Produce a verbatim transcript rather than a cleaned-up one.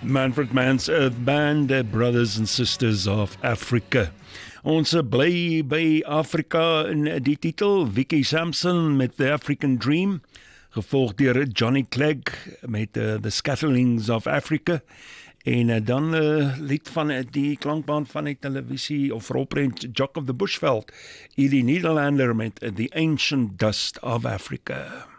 Manfred Mann's Earth Band, the Brothers and Sisters of Africa. Ons bly by Afrika in die titel, Vicky Sampson met The African Dream, gevolg deur Johnny Clegg met uh, The Scatterlings of Africa, en uh, dan 'n uh, lied van uh, die klankbaan van die televisie of rolprent Jock of the Bushveld, die Nederlander met uh, The Ancient Dust of Africa.